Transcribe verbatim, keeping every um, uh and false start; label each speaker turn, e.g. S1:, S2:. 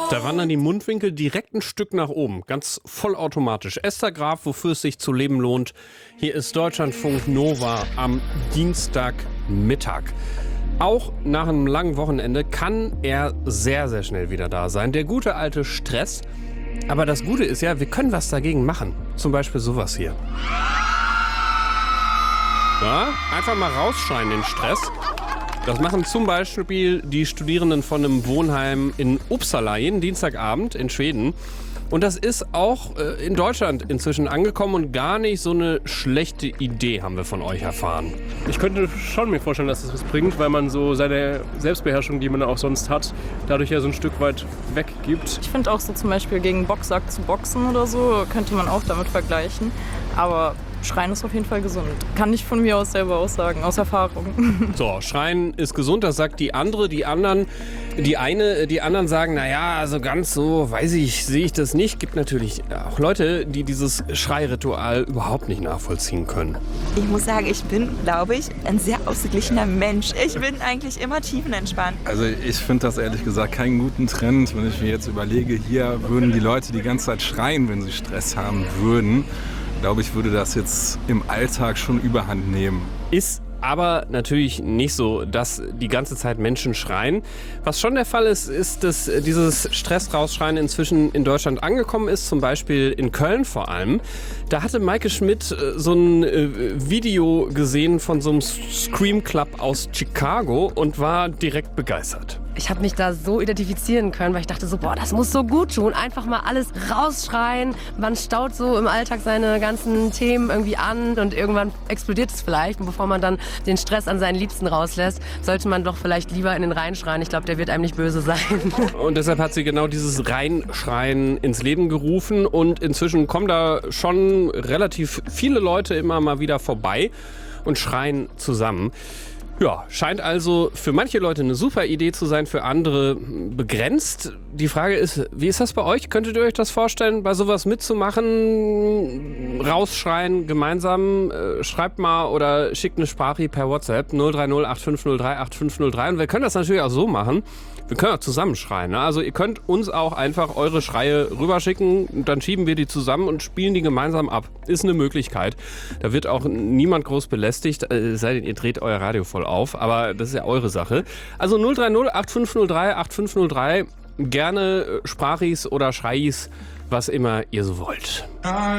S1: Da wandern die Mundwinkel direkt ein Stück nach oben, ganz vollautomatisch. Esther Graf, wofür es sich zu leben lohnt. Hier ist Deutschlandfunk Nova am Dienstagmittag. Auch nach einem langen Wochenende kann er sehr, sehr schnell wieder da sein. Der gute alte Stress. Aber das Gute ist ja, wir können was dagegen machen. Zum Beispiel sowas hier. Ja, einfach mal rausschreien, den Stress. Das machen zum Beispiel die Studierenden von einem Wohnheim in Uppsala jeden Dienstagabend in Schweden. Und das ist auch äh, in Deutschland inzwischen angekommen und gar nicht so eine schlechte Idee, haben wir von euch erfahren.
S2: Ich könnte schon mir vorstellen, dass das was bringt, weil man so seine Selbstbeherrschung, die man auch sonst hat, dadurch ja so ein Stück weit weggibt.
S3: Ich finde auch so zum Beispiel gegen Boxsack zu boxen oder so, könnte man auch damit vergleichen. Aber Schreien ist auf jeden Fall gesund. Kann ich von mir aus selber auch sagen, aus Erfahrung.
S1: So, Schreien ist gesund, das sagt die andere. Die anderen, die eine, die anderen sagen, naja, also ganz so, weiß ich, sehe ich das nicht. Gibt natürlich auch Leute, die dieses Schreiritual überhaupt nicht nachvollziehen können.
S4: Ich muss sagen, ich bin, glaube ich, ein sehr ausgeglichener Mensch. Ich bin eigentlich immer tiefenentspannt.
S5: Also ich finde das ehrlich gesagt keinen guten Trend. Wenn ich mir jetzt überlege, hier würden die Leute die ganze Zeit schreien, wenn sie Stress haben würden. Ich glaube, ich würde das jetzt im Alltag schon überhand nehmen.
S1: Ist aber natürlich nicht so, dass die ganze Zeit Menschen schreien. Was schon der Fall ist, ist, dass dieses Stress-Rausschreien inzwischen in Deutschland angekommen ist, zum Beispiel in Köln vor allem. Da hatte Maike Schmidt so ein Video gesehen von so einem Scream Club aus Chicago und war direkt begeistert.
S6: Ich habe mich da so identifizieren können, weil ich dachte so, boah, das muss so gut tun. Einfach mal alles rausschreien. Man staut so im Alltag seine ganzen Themen irgendwie an und irgendwann explodiert es vielleicht. Und bevor man dann den Stress an seinen Liebsten rauslässt, sollte man doch vielleicht lieber in den Rhein schreien. Ich glaube, der wird einem nicht böse sein.
S1: Und deshalb hat sie genau dieses Reinschreien ins Leben gerufen. Und inzwischen kommen da schon relativ viele Leute immer mal wieder vorbei und schreien zusammen. Ja, scheint also für manche Leute eine super Idee zu sein, für andere begrenzt. Die Frage ist, wie ist das bei euch? Könntet ihr euch das vorstellen, bei sowas mitzumachen? Rausschreien gemeinsam? Äh, schreibt mal oder schickt eine Sprache per WhatsApp null drei null acht fünf null drei acht fünf null drei. Und wir können das natürlich auch so machen. Wir können auch zusammenschreien. Ne? Also ihr könnt uns auch einfach eure Schreie rüberschicken und dann schieben wir die zusammen und spielen die gemeinsam ab. Ist eine Möglichkeit. Da wird auch niemand groß belästigt, äh, sei denn ihr dreht euer Radio voll auf. Aber das ist ja eure Sache. Also null drei null acht fünf null drei acht fünf null drei. Gerne Sprachis oder Schreis, was immer ihr so wollt.